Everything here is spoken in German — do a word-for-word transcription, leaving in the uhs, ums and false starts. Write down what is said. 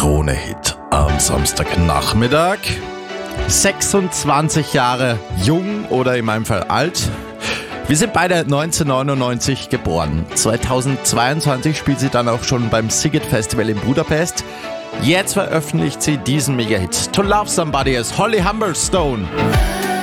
Krone-Hit am Samstagnachmittag. sechsundzwanzig Jahre jung oder in meinem Fall alt. Wir sind beide neunzehnhundertneunundneunzig geboren. zweitausendzweiundzwanzig spielt sie dann auch schon beim Sziget Festival in Budapest. Jetzt veröffentlicht sie diesen Mega-Hit. To Love Somebody as Holly Humberstone.